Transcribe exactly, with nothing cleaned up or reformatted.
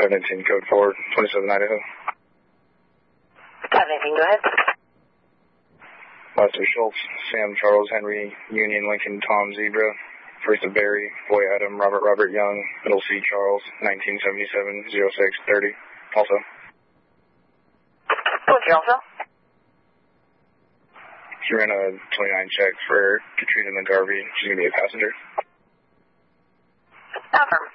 five nineteen, code four, twenty-seven Idaho. five nineteen, go ahead. Last of Schultz, Sam, Charles, Henry, Union, Lincoln, Tom, Zebra. First of Barry, Boy, Adam, Robert, Robert, Young. Middle C, Charles, nineteen seventy-seven, oh six thirty. Also. What's your also? She ran a twenty-nine check for Katrina McGarvey. She's going to be a passenger. Affirm.